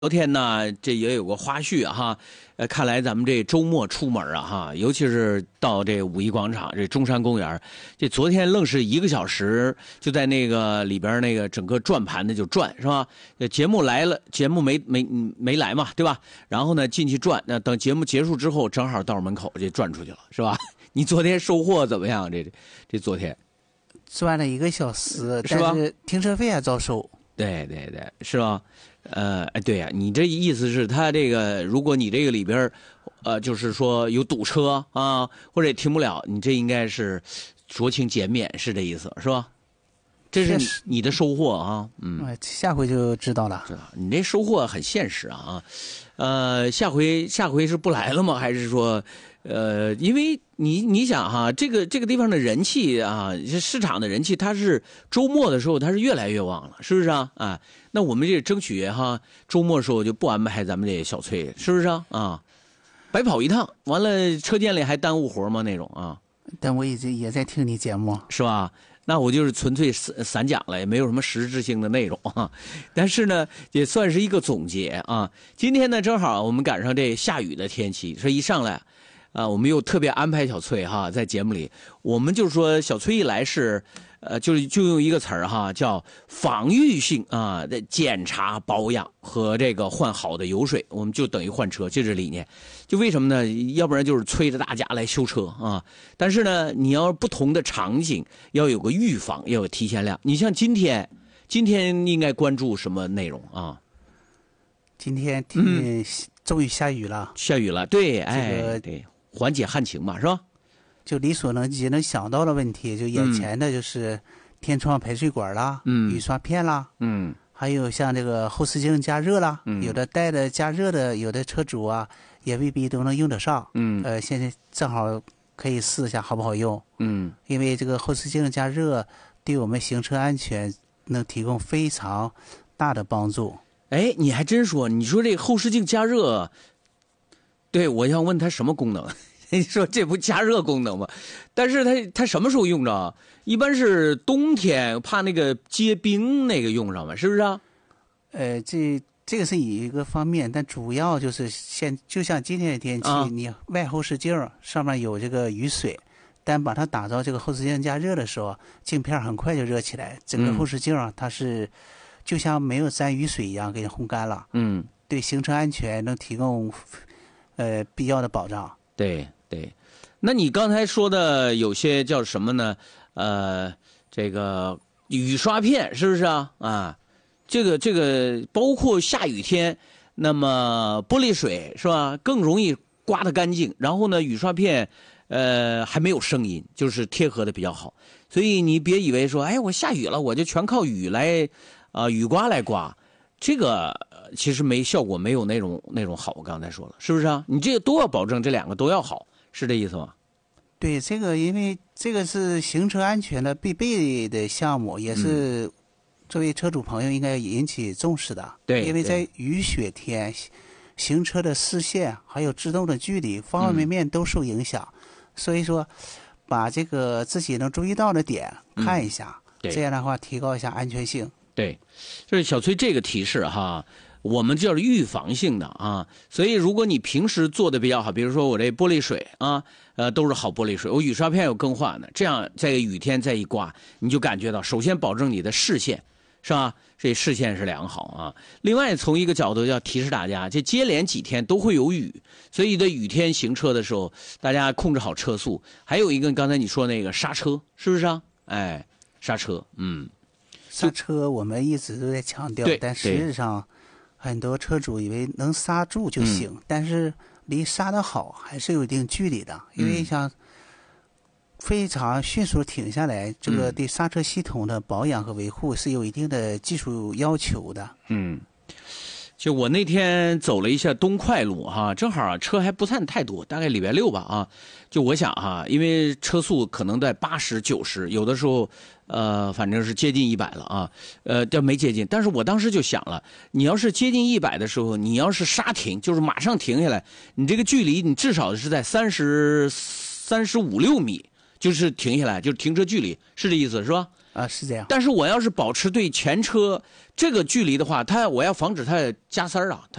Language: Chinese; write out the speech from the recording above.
昨天呢，这也有个花絮哈，看来咱们这周末出门啊哈，尤其是到这五一广场、这中山公园，这昨天愣是1个小时就在那个里边那个整个转盘的就转是吧？节目来了，节目没来嘛，对吧？然后呢进去转，那等节目结束之后，正好到门口就转出去了，是吧？你昨天收获怎么样？这昨天转了1个小时， 是吧？ 但是停车费还照收。 对，是吧？对呀，你这意思是他这个，如果你这个里边，就是说有堵车啊，或者也停不了，你这应该是酌情减免，是这意思是吧？这是你的收获啊， 下回就知道了。 是吧？你这收获很现实啊，下回是不来了吗？还是说，因为你想哈，这个地方的人气啊，市场的人气，它是周末的时候它是越来越旺了，是不是啊？啊，那我们这争取哈，周末的时候就不安排咱们这小崔，是不是啊？白跑一趟，完了车间里还耽误活吗？那种啊。 但我也在听你节目， 是吧？那我就是纯粹散讲了，也没有什么实质性的内容啊。但是呢，也算是一个总结啊。今天呢，正好我们赶上这下雨的天气，所以一上来啊，我们又特别安排小崔哈，在节目里，我们就说小崔一来是，就用一个词儿哈，叫防御性啊的检查保养和这个换好的油水，我们就等于换车，这是理念。就为什么呢？要不然就是催着大家来修车啊。但是呢，你要不同的场景要有个预防，要有提前量。你像今天应该关注什么内容啊？ 今天终于下雨了， 对，对，缓解旱情嘛，是吧？ 就力所能及能想到的问题，就眼前的就是天窗排水管啦，雨刷片啦，还有像这个后视镜加热啦，有的带着加热的，有的车主啊也未必都能用得上，现在正好可以试一下好不好用，因为这个后视镜加热对我们行车安全能提供非常大的帮助。 哎，你还真说，你说这个后视镜加热，对，我想问它什么功能？你说这不加热功能吗？但是它什么时候用着？一般是冬天，怕那个结冰那个用上嘛，是不是啊？ 这个是一个方面，但主要就是就像今天的天气，你外后视镜上面有这个雨水，但把它打到这个后视镜加热的时候，镜片很快就热起来，整个后视镜它是就像没有沾雨水一样给烘干了，对行车安全能提供必要的保障。 对，那你刚才说的有些叫什么呢？这个雨刷片是不是啊？啊，这个包括下雨天，那么玻璃水是吧，更容易刮得干净。然后呢，雨刷片还没有声音，就是贴合的比较好。所以你别以为说，哎，我下雨了，我就全靠雨来雨刮来刮，这个其实效果没有那种好。我刚才说了，是不是啊？你这个都要保证这2个都要好，是这意思吗？ 对，这个因为这个是行车安全的必备的项目，也是作为车主朋友应该引起重视的。 对， 因为在雨雪天，行车的视线还有制动的距离，方方面面都受影响。所以说，把这个自己能注意到的点看一下，这样的话提高一下安全性。 对，就是小崔这个提示哈，我们叫预防性的啊。所以如果你平时做的比较好，比如说我这玻璃水啊，都是好玻璃水，我雨刷片有更换的，这样在雨天再一刮，你就感觉到首先保证你的视线，是吧？这视线是良好啊。另外从一个角度要提示大家，这接连几天都会有雨，所以在雨天行车的时候，大家控制好车速。还有一个刚才你说那个刹车，是不是啊？哎，刹车， 刹车我们一直都在强调，但实际上很多车主以为能刹住就行，但是离刹得好还是有一定距离的，因为像非常迅速停下来，这个对刹车系统的保养和维护是有一定的技术要求的。 就我那天走了一下东快路哈，正好车还不算太多，大概礼拜6吧啊。就我想哈，因为车速可能在80、90，有的时候反正是接近100了啊，这没接近。但是我当时就想了，你要是接近100的时候，你要是刹停，就是马上停下来，你这个距离你至少是在35、6米，就是停下来，就是停车距离，是这意思是吧？ 是这样。 但是我要是保持对前车这个距离的话，我要防止它加塞儿啊。